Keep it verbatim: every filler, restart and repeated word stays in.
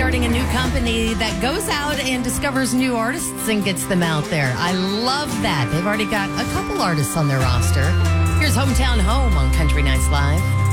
starting a new company that goes out and discovers new artists and gets them out there. I love that. They've already got a couple artists on their roster. Here's Hometown Home on Country Nights Live.